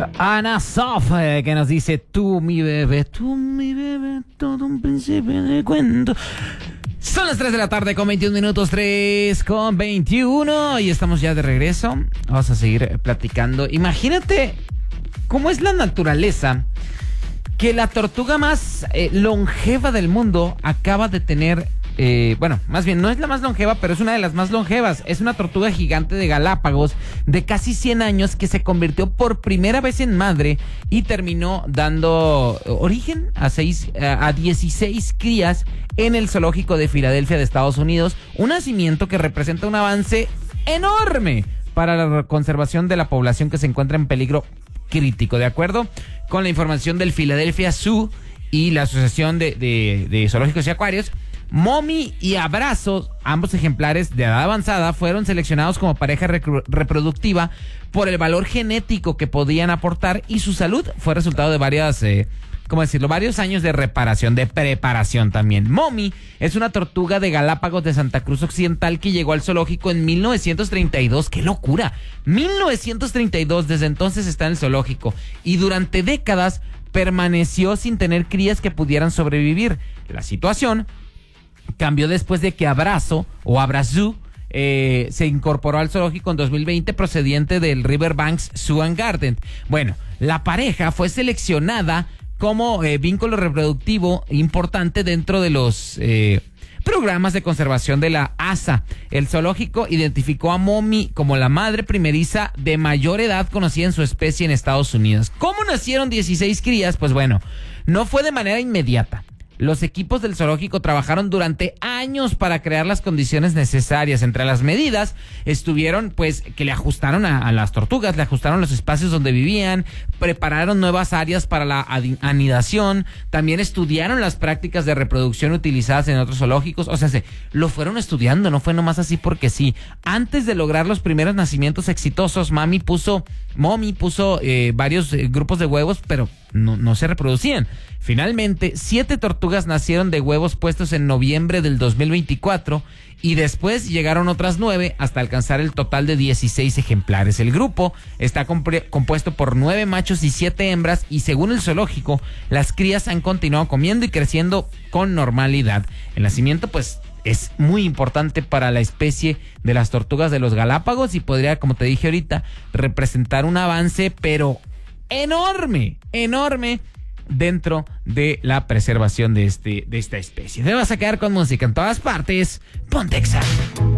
Ana Sof, que nos dice: tú mi bebé, todo un príncipe de cuento. Son las 3 de la tarde con 21 minutos, 3 con 21, y estamos ya de regreso. Vamos a seguir platicando. Imagínate cómo es la naturaleza, que la tortuga más longeva del mundo acaba de tener... bueno, más bien no es la más longeva, pero es una de las más longevas. Es una tortuga gigante de Galápagos de casi 100 años que se convirtió por primera vez en madre y terminó dando origen a 16 crías en el zoológico de Filadelfia de Estados Unidos. Un nacimiento que representa un avance enorme para la conservación de la población que se encuentra en peligro crítico. De acuerdo con la información del Philadelphia Zoo y la Asociación de Zoológicos y Acuarios, Mommy y Abrazo, ambos ejemplares de edad avanzada, fueron seleccionados como pareja reproductiva por el valor genético que podían aportar, y su salud fue resultado de varios años de preparación también. Mommy es una tortuga de Galápagos de Santa Cruz Occidental que llegó al zoológico en 1932. ¡Qué locura! 1932, desde entonces está en el zoológico y durante décadas permaneció sin tener crías que pudieran sobrevivir. La situación cambió después de que Abrazo se incorporó al zoológico en 2020 procediente del Riverbanks Zoo and Garden. Bueno, la pareja fue seleccionada como vínculo reproductivo importante dentro de los programas de conservación de la ASA. El zoológico identificó a Mommy como la madre primeriza de mayor edad conocida en su especie en Estados Unidos. ¿Cómo nacieron 16 crías? Pues bueno, no fue de manera inmediata. Los equipos del zoológico trabajaron durante años para crear las condiciones necesarias. Entre las medidas estuvieron, pues, que le ajustaron a las tortugas, le ajustaron los espacios donde vivían, prepararon nuevas áreas para la anidación, también estudiaron las prácticas de reproducción utilizadas en otros zoológicos. O sea, lo fueron estudiando, no fue nomás así porque sí. Antes de lograr los primeros nacimientos exitosos, Mommy puso varios grupos de huevos, pero no se reproducían. Finalmente, 7 tortugas nacieron de huevos puestos en noviembre del 2024 y después llegaron otras 9 hasta alcanzar el total de 16 ejemplares. El grupo está compuesto por 9 machos y 7 hembras, y según el zoológico, las crías han continuado comiendo y creciendo con normalidad. El nacimiento, pues, es muy importante para la especie de las tortugas de los Galápagos y podría, como te dije ahorita, representar un avance, pero enorme dentro de la preservación de esta especie. Te vas a quedar con música en todas partes. Ponte Exa.